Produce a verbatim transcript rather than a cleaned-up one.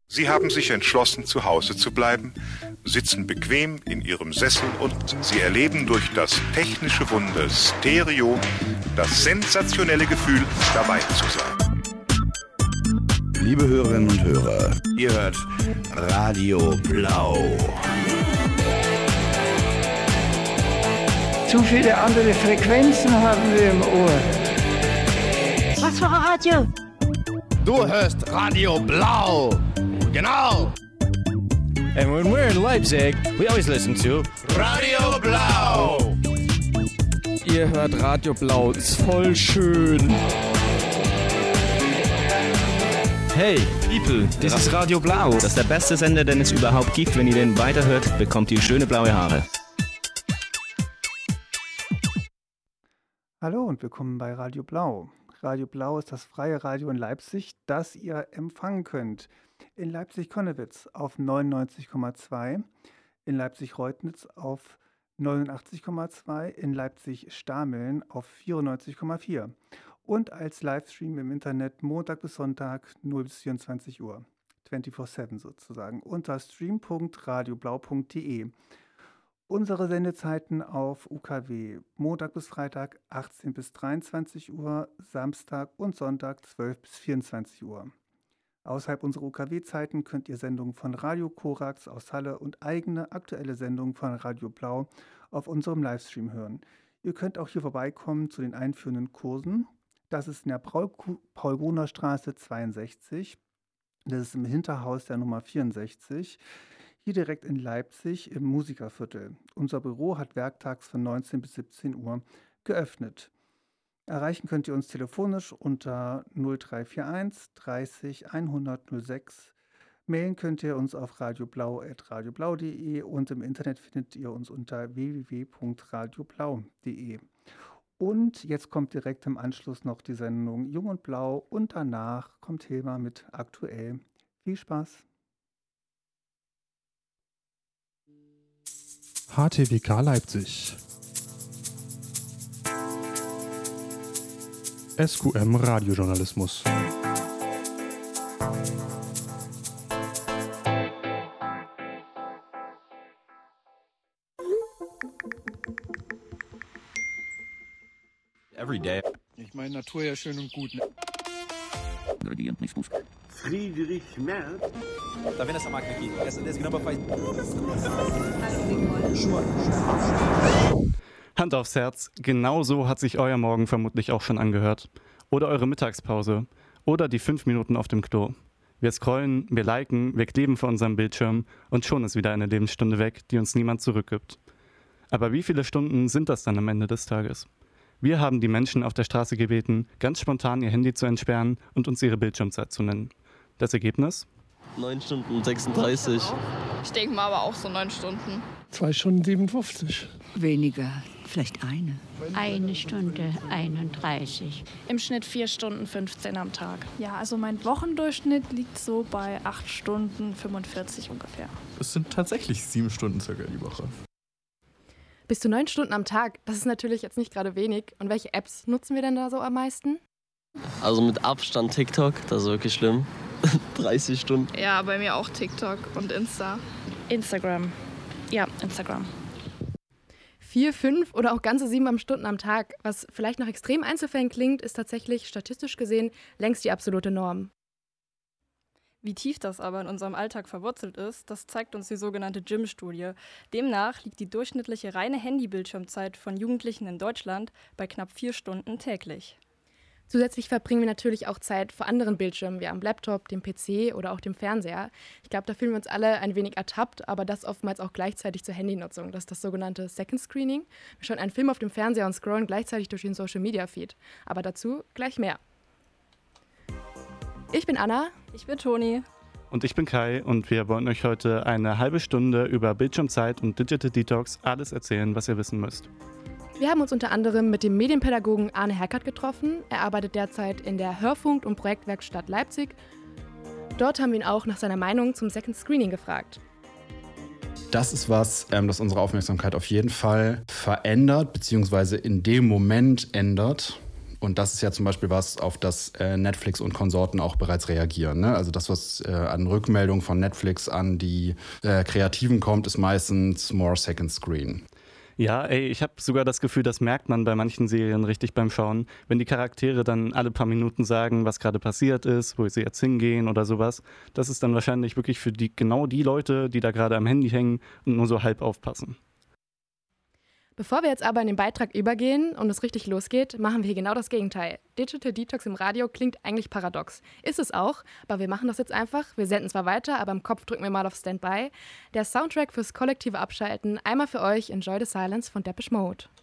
Sie haben sich entschlossen, zu Hause zu bleiben, sitzen bequem in ihrem Sessel und sie erleben durch das technische Wunder Stereo das sensationelle Gefühl, dabei zu sein. Liebe Hörerinnen und Hörer, ihr hört Radio Blau. Zu viele andere Frequenzen haben wir im Ohr. Was für ein Radio? Du hörst Radio Blau. Genau. And when we're in Leipzig, we always listen to Radio Blau. Ihr hört Radio Blau, ist voll schön. Hey, people, das ist Radio Blau. Das ist der beste Sender, den es überhaupt gibt. Wenn ihr den weiterhört, bekommt ihr schöne blaue Haare. Hallo und willkommen bei Radio Blau. Radio Blau ist das freie Radio in Leipzig, das ihr empfangen könnt. In Leipzig-Konnewitz auf neunundneunzig Komma zwei, in Leipzig-Reutnitz auf neunundachtzig Komma zwei, in Leipzig-Stameln auf vierundneunzig Komma vier und als Livestream im Internet Montag bis Sonntag null bis vierundzwanzig Uhr, vierundzwanzig sieben sozusagen, unter stream punkt radioblau punkt de. Unsere Sendezeiten auf U K W Montag bis Freitag achtzehn bis dreiundzwanzig Uhr, Samstag und Sonntag zwölf bis vierundzwanzig Uhr. Außerhalb unserer U K W-Zeiten könnt ihr Sendungen von Radio Korax aus Halle und eigene aktuelle Sendungen von Radio Blau auf unserem Livestream hören. Ihr könnt auch hier vorbeikommen zu den einführenden Kursen. Das ist in der Paul-Gruner-Straße zweiundsechzig. Das ist im Hinterhaus der Nummer vierundsechzig. Hier direkt in Leipzig im Musikerviertel. Unser Büro hat werktags von neunzehn bis siebzehn Uhr geöffnet. Erreichen könnt ihr uns telefonisch unter null drei vier eins dreißig hundert null sechs. Mailen könnt ihr uns auf radioblau at radioblau punkt de und im Internet findet ihr uns unter w w w punkt radioblau punkt de. Und jetzt kommt direkt im Anschluss noch die Sendung Jung und Blau und danach kommt Hilmar mit Aktuell. Viel Spaß! H T W K Leipzig. S Q M Radiojournalismus. Every day. Ich meine, Natur ja schön und gut, ne? Friedrich Merz. Tá vendo essa máquina aqui? Essa desse grama faz. Hand aufs Herz, genau so hat sich euer Morgen vermutlich auch schon angehört. Oder eure Mittagspause. Oder die fünf Minuten auf dem Klo. Wir scrollen, wir liken, wir kleben vor unserem Bildschirm und schon ist wieder eine Lebensstunde weg, die uns niemand zurückgibt. Aber wie viele Stunden sind das dann am Ende des Tages? Wir haben die Menschen auf der Straße gebeten, ganz spontan ihr Handy zu entsperren und uns ihre Bildschirmzeit zu nennen. Das Ergebnis? neun Stunden sechsunddreißig. Ich denke mal aber auch so neun Stunden. zwei Stunden siebenundfünfzig. Weniger, vielleicht eine. Eine Stunde einunddreißig. Im Schnitt vier Stunden fünfzehn am Tag. Ja, also mein Wochendurchschnitt liegt so bei acht Stunden fünfundvierzig ungefähr. Es sind tatsächlich sieben Stunden circa die Woche. Bis zu neun Stunden am Tag, das ist natürlich jetzt nicht gerade wenig. Und welche Apps nutzen wir denn da so am meisten? Also mit Abstand TikTok, das ist wirklich schlimm. dreißig Stunden. Ja, bei mir auch TikTok und Insta. Instagram. Ja, Instagram. Vier, fünf oder auch ganze sieben Stunden am Tag. Was vielleicht nach extremen Einzelfällen klingt, ist tatsächlich statistisch gesehen längst die absolute Norm. Wie tief das aber in unserem Alltag verwurzelt ist, das zeigt uns die sogenannte G I M-Studie. Demnach liegt die durchschnittliche reine Handybildschirmzeit von Jugendlichen in Deutschland bei knapp vier Stunden täglich. Zusätzlich verbringen wir natürlich auch Zeit vor anderen Bildschirmen, wie am Laptop, dem P C oder auch dem Fernseher. Ich glaube, da fühlen wir uns alle ein wenig ertappt, aber das oftmals auch gleichzeitig zur Handynutzung. Das ist das sogenannte Second Screening. Wir schauen einen Film auf dem Fernseher und scrollen gleichzeitig durch den Social-Media-Feed. Aber dazu gleich mehr. Ich bin Anna. Ich bin Toni. Und ich bin Kai und wir wollen euch heute eine halbe Stunde über Bildschirmzeit und Digital Detox alles erzählen, was ihr wissen müsst. Wir haben uns unter anderem mit dem Medienpädagogen Arne Herkert getroffen. Er arbeitet derzeit in der Hörfunk- und Projektwerkstatt Leipzig. Dort haben wir ihn auch nach seiner Meinung zum Second Screening gefragt. Das ist was, ähm, das unsere Aufmerksamkeit auf jeden Fall verändert, beziehungsweise in dem Moment ändert, Und das ist ja zum Beispiel was, auf das äh, Netflix und Konsorten auch bereits reagieren. Ne? Also das, was äh, an Rückmeldung von Netflix an die äh, Kreativen kommt, ist meistens more second screen. Ja, ey, ich habe sogar das Gefühl, das merkt man bei manchen Serien richtig beim Schauen, wenn die Charaktere dann alle paar Minuten sagen, was gerade passiert ist, wo sie jetzt hingehen oder sowas. Das ist dann wahrscheinlich wirklich für die genau die Leute, die da gerade am Handy hängen und nur so halb aufpassen. Bevor wir jetzt aber in den Beitrag übergehen und es richtig losgeht, machen wir hier genau das Gegenteil. Digital Detox im Radio klingt eigentlich paradox. Ist es auch, aber wir machen das jetzt einfach. Wir senden zwar weiter, aber im Kopf drücken wir mal auf Standby. Der Soundtrack fürs kollektive Abschalten, einmal für euch Enjoy the Silence von Depeche Mode.